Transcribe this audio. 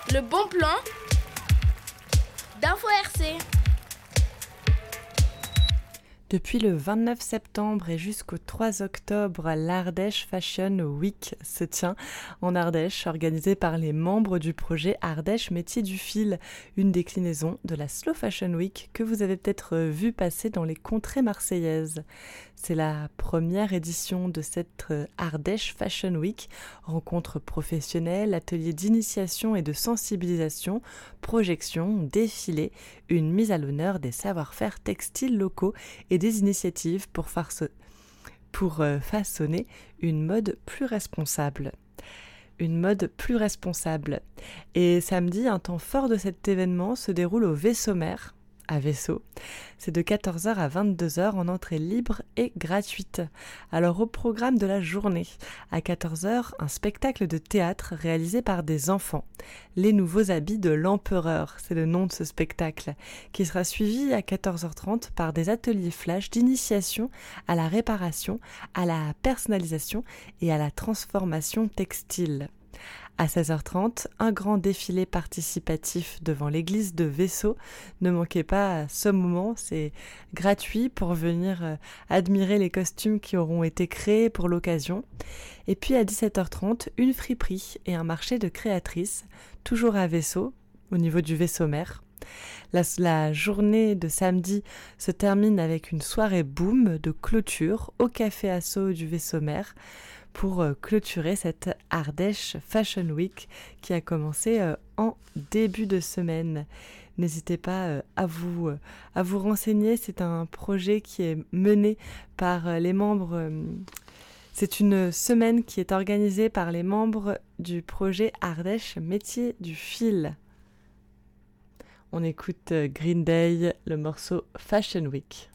Le bon plan d'Info RC. Depuis le 29 septembre et jusqu'au 3 octobre, l'Ardèche Fashion Week se tient en Ardèche, organisée par les membres du projet Ardèche Métier du Fil, une déclinaison de la Slow Fashion Week que vous avez peut-être vu passer dans les contrées marseillaises. C'est la première édition de cette Ardèche Fashion Week, rencontre professionnelle, atelier d'initiation et de sensibilisation, projection, défilé, une mise à l'honneur des savoir-faire textiles locaux et des initiatives pour façonner une mode plus responsable. Une mode plus responsable. Et samedi, un temps fort de cet événement se déroule au Vaisseau-Mer, à Vaisseau. C'est de 14h à 22h en entrée libre et gratuite. Alors au programme de la journée, à 14h, un spectacle de théâtre réalisé par des enfants. Les nouveaux habits de l'empereur, c'est le nom de ce spectacle, qui sera suivi à 14h30 par des ateliers flash d'initiation à la réparation, à la personnalisation et à la transformation textile. À 16h30, un grand défilé participatif devant l'église de Vaisseau. Ne manquez pas ce moment, c'est gratuit pour venir admirer les costumes qui auront été créés pour l'occasion. Et puis à 17h30, une friperie et un marché de créatrices, toujours à Vaisseau, au niveau du Vaisseau-Mer. La journée de samedi se termine avec une soirée boom de clôture au Café Asso du Vaisseau-Mer pour clôturer cette Ardèche Fashion Week qui a commencé en début de semaine. N'hésitez pas à vous renseigner, c'est un projet qui est mené par les membres. C'est une semaine qui est organisée par les membres du projet Ardèche Métier du Fil. On écoute Green Day, le morceau Fashion Week.